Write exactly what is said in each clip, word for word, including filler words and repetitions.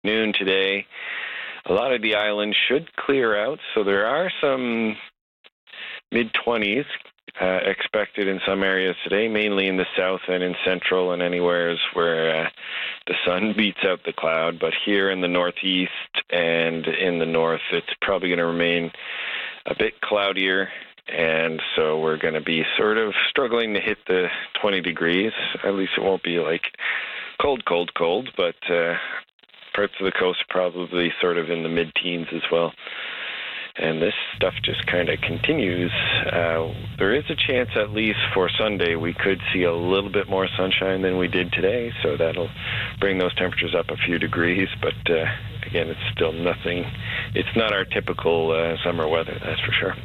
Noon today, a lot of the island should clear out, so there are some mid-twenties uh, expected in some areas today, mainly in the south and in central and anywhere where uh, the sun beats out the cloud. But here in the northeast and in the north, it's probably going to remain a bit cloudier, and so we're going to be sort of struggling to hit the twenty degrees. At least it won't be like cold, cold, cold, but uh, parts of the coast probably sort of in the mid-teens as well. And this stuff just kind of continues. Uh, there is a chance, at least for Sunday, we could see a little bit more sunshine than we did today, so that'll bring those temperatures up a few degrees. But uh, again, it's still nothing. It's not our typical uh, summer weather, that's for sure.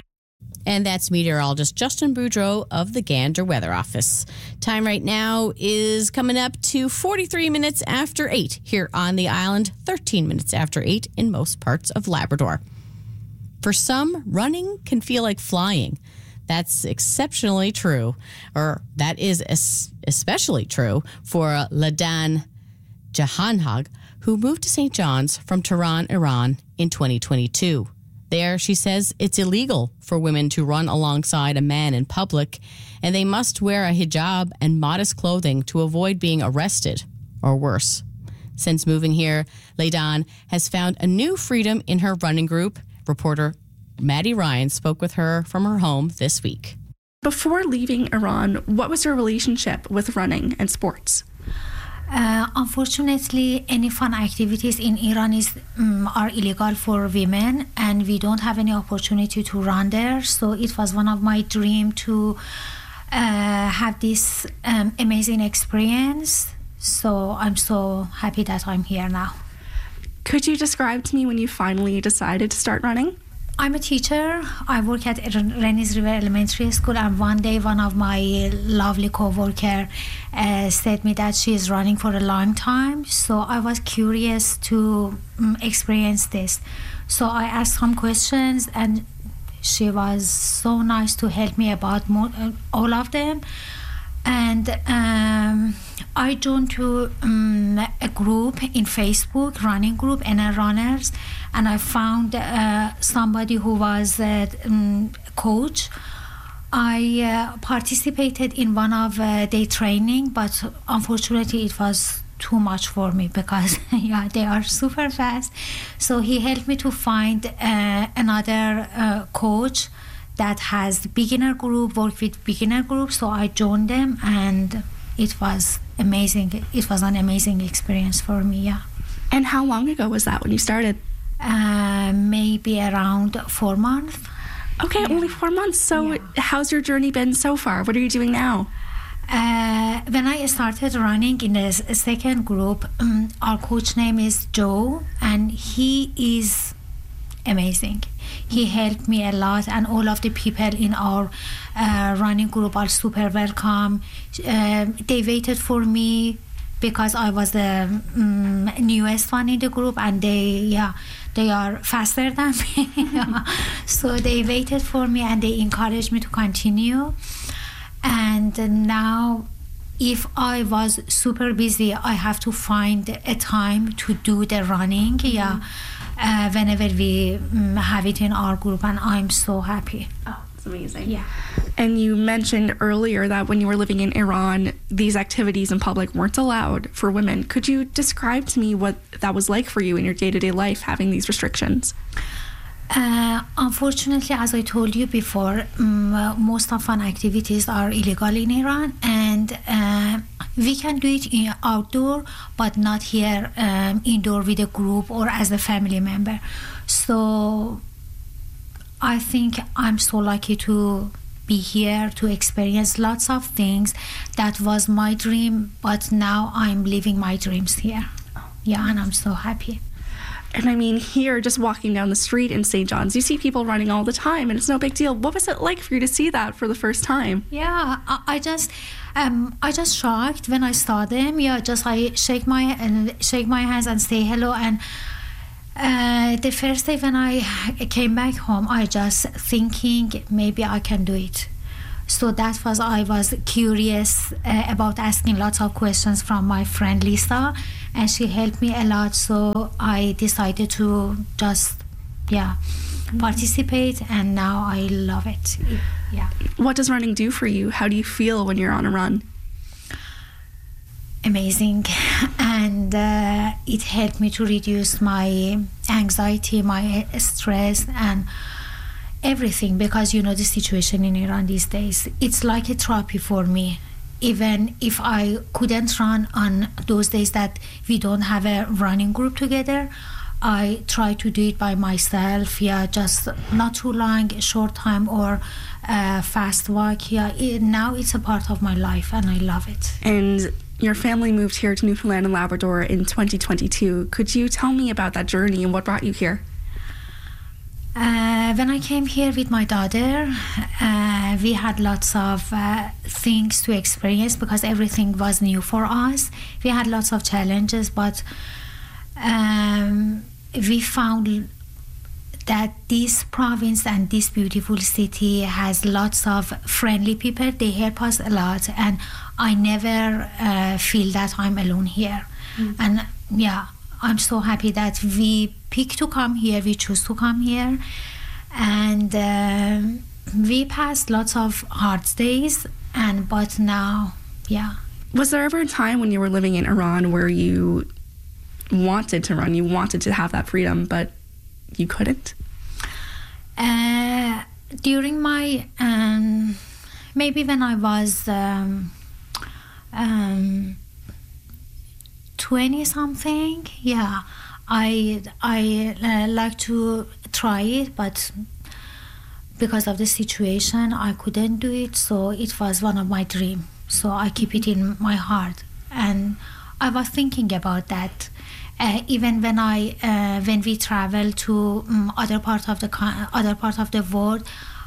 And that's meteorologist Justin Boudreau of the Gander Weather Office. Time right now is coming up to forty-three minutes after eight here on the island, thirteen minutes after eight in most parts of Labrador. For some, running can feel like flying. That's exceptionally true, or that is especially true for Ladan Jahanhag, who moved to Saint John's from Tehran, Iran in twenty twenty-two. There, she says it's illegal for women to run alongside a man in public, and they must wear a hijab and modest clothing to avoid being arrested, or worse. Since moving here, Ladan has found a new freedom in her running group. Reporter Maddie Ryan spoke with her from her home this week. Before leaving Iran, what was your relationship with running and sports? Uh, unfortunately, any fun activities in Iran is um, are illegal for women, and we don't have any opportunity to run there. So it was one of my dreams to uh, have this um, amazing experience. So I'm so happy that I'm here now. Could you describe to me when you finally decided to start running? I'm a teacher. I work at Rennies River Elementary School, and one day one of my lovely co-worker uh, said me that she is running for a long time. So I was curious to um, experience this. So I asked some questions, and she was so nice to help me about more, uh, all of them. And um, I joined to um, a group in Facebook, running group, N R Runners, and I found uh, somebody who was a um, coach. I uh, participated in one of uh, their training, but unfortunately it was too much for me because yeah, they are super fast. So he helped me to find uh, another uh, coach that has beginner group, work with beginner group. So I joined them, and it was amazing. It was an amazing experience for me, yeah. And how long ago was that when you started? Uh, maybe around four months. Okay, yeah. Only four months. So yeah. How's your journey been so far? What are you doing now? Uh, when I started running in the second group, um, our coach name is Joe, and he is amazing. He helped me a lot, and all of the people in our uh, running group are super welcome. Uh, they waited for me because I was the um, newest one in the group, and they, yeah, they are faster than me. So they waited for me, and they encouraged me to continue. And now, if I was super busy, I have to find a time to do the running. Mm-hmm. Yeah. Uh, whenever we um, have it in our group, and I'm so happy. Oh, it's amazing. Yeah. And you mentioned earlier that when you were living in Iran, these activities in public weren't allowed for women. Could you describe to me what that was like for you in your day-to-day life, having these restrictions? Uh, unfortunately, as I told you before, um, uh, most of fun activities are illegal in Iran, and uh, we can do it in outdoor, but not here um, indoor with a group or as a family member. So I think I'm so lucky to be here to experience lots of things. That was my dream, but now I'm living my dreams here. Yeah, and I'm so happy. And I mean, here, just walking down the street in Saint John's, you see people running all the time, and it's no big deal. What was it like for you to see that for the first time? Yeah, I, I just, um, I just shocked when I saw them. Yeah, just I shake my and shake my hands and say hello. And uh, the first day when I came back home, I just thinking maybe I can do it. So that was, I was curious uh, about asking lots of questions from my friend Lisa, and she helped me a lot. So I decided to just, yeah, participate, and now I love it. Yeah. What does running do for you? How do you feel when you're on a run? Amazing. And uh, it helped me to reduce my anxiety, my stress, and everything, because you know the situation in Iran these days, it's like a therapy for me. Even if I couldn't run on those days that we don't have a running group together, I try to do it by myself. Yeah, just not too long, a short time, or a fast walk. Yeah, it, now it's a part of my life, and I love it. And your family moved here to Newfoundland and Labrador in twenty twenty-two. Could you tell me about that journey and what brought you here? Uh, when I came here with my daughter, uh, we had lots of uh, things to experience because everything was new for us. We had lots of challenges, but um, we found that this province and this beautiful city has lots of friendly people. They help us a lot, and I never uh, feel that I'm alone here. Mm. And yeah, I'm so happy that we pick to come here, we choose to come here, and uh, we passed lots of hard days, and but now, yeah. Was there ever a time when you were living in Iran where you wanted to run, you wanted to have that freedom, but you couldn't? Uh, during my, um, maybe when I was um, um, twenty something, yeah, I I uh, like to try it, but because of the situation, I couldn't do it. So it was one of my dreams. So I keep it in my heart, and I was thinking about that. Uh, even when I uh, when we travel to um, other part of the other part of the world,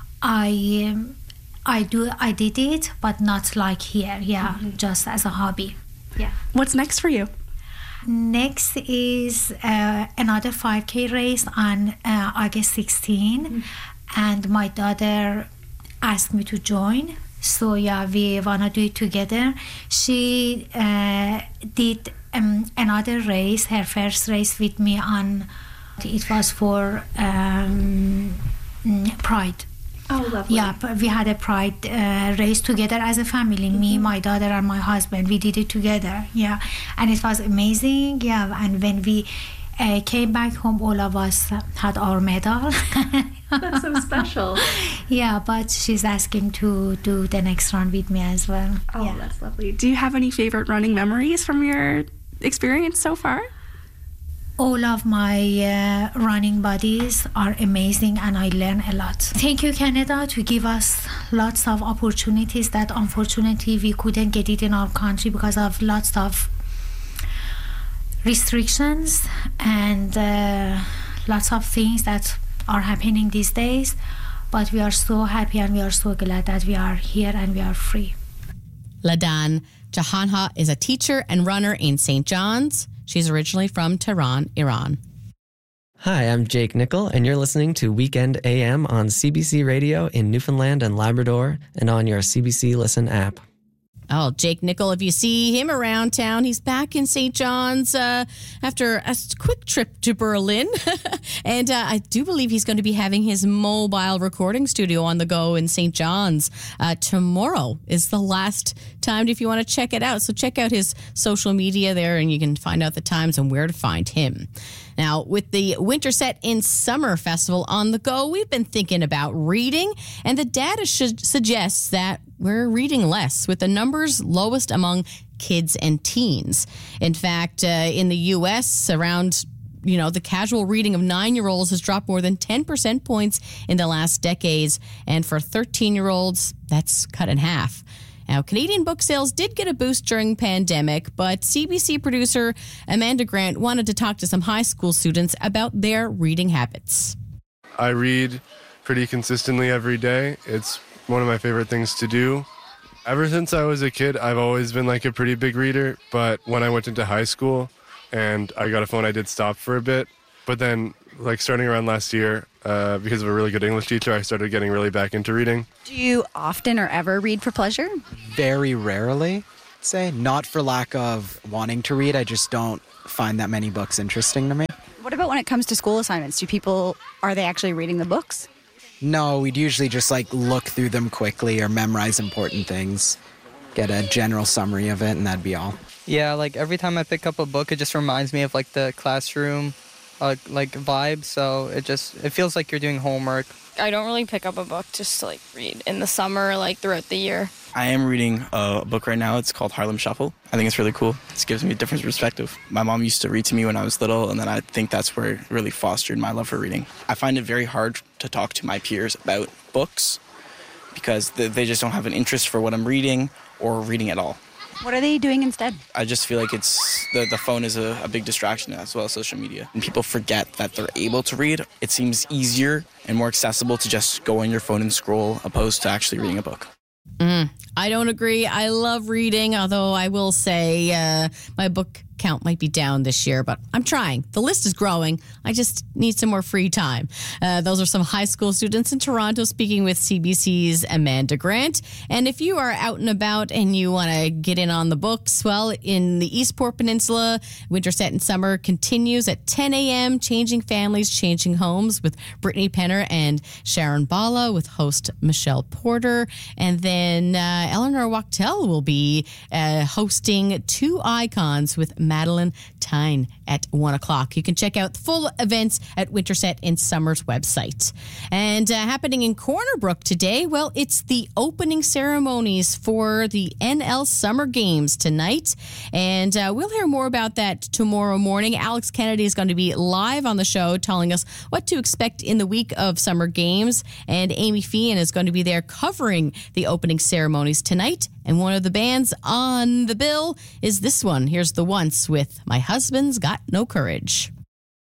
I um, I do I did it, but not like here. Yeah, mm-hmm. Just as a hobby. Yeah. What's next for you? Next is uh, another five K race on uh, August sixteenth, mm-hmm. and my daughter asked me to join. So yeah, we wanna do it together. She uh, did um, another race, her first race with me on. It was for um, Pride. Oh, lovely. Yeah, we had a Pride uh, race together as a family. Mm-hmm. Me, my daughter, and my husband. We did it together. Yeah, and it was amazing. Yeah, and when we uh, came back home, all of us had our medal. That's so special. Yeah, but she's asking to do the next run with me as well. Oh, yeah. That's lovely. Do you have any favorite running memories from your experience so far? All of my uh, running buddies are amazing, and I learn a lot. Thank you, Canada, to give us lots of opportunities that unfortunately we couldn't get it in our country because of lots of restrictions and uh, lots of things that are happening these days. But we are so happy and we are so glad that we are here and we are free. Ladan Jahanha is a teacher and runner in Saint John's. She's originally from Tehran, Iran. Hi, I'm Jake Nickel, and you're listening to Weekend A M on C B C Radio in Newfoundland and Labrador and on your C B C Listen app. Oh, Jake Nickel, if you see him around town, he's back in Saint John's uh, after a quick trip to Berlin. and uh, I do believe he's going to be having his mobile recording studio on the go in Saint John's. Uh, tomorrow is the last time if you want to check it out. So check out his social media there and you can find out the times and where to find him. Now, with the Winter Set in Summer Festival on the go, we've been thinking about reading, and the data should suggests that we're reading less, with the numbers lowest among kids and teens. In fact, uh, in the U S, around, you know, the casual reading of nine-year-olds has dropped more than ten percent points in the last decades, and for thirteen-year-olds, that's cut in half. Now, Canadian book sales did get a boost during pandemic, but C B C producer Amanda Grant wanted to talk to some high school students about their reading habits. I read pretty consistently every day. It's one of my favorite things to do. Ever since I was a kid, I've always been like a pretty big reader, but when I went into high school and I got a phone, I did stop for a bit. But then Like starting around last year, uh, because of a really good English teacher, I started getting really back into reading. Do you often or ever read for pleasure? Very rarely, say. Not for lack of wanting to read. I just don't find that many books interesting to me. What about when it comes to school assignments? Do people, are they actually reading the books? No, we'd usually just like look through them quickly or memorize important things, get a general summary of it, and that'd be all. Yeah, like every time I pick up a book, it just reminds me of like the classroom uh, like vibe. So it just, it feels like you're doing homework. I don't really pick up a book just to like read in the summer, like throughout the year. I am reading a book right now. It's called Harlem Shuffle. I think it's really cool. It gives me a different perspective. My mom used to read to me when I was little, and then I think that's where it really fostered my love for reading. I find it very hard to talk to my peers about books because they just don't have an interest for what I'm reading or reading at all. What are they doing instead? I just feel like it's the, the phone is a, a big distraction as well as social media. And people forget that they're able to read. It seems easier and more accessible to just go on your phone and scroll opposed to actually reading a book. Mm, I don't agree. I love reading, although I will say uh, my book count might be down this year, but I'm trying. The list is growing. I just need some more free time. Uh, those are some high school students in Toronto speaking with C B C's Amanda Grant. And if you are out and about and you want to get in on the books, well, in the Eastport Peninsula, Winter Set in Summer continues at ten a.m., Changing Families, Changing Homes with Brittany Penner and Sharon Bala with host Michelle Porter. And then uh, Eleanor Wachtel will be uh, hosting Two Icons with Madeline Tyne at one o'clock. You can check out full events at Winterset in Summer's website. And uh, happening in Corner Brook today, well, it's the opening ceremonies for the N L Summer Games tonight. And uh, we'll hear more about that tomorrow morning. Alex Kennedy is going to be live on the show telling us what to expect in the week of Summer Games. And Amy Feehan is going to be there covering the opening ceremonies tonight. And one of the bands on the bill is this one. Here's The Once with My Husband's Got No Courage.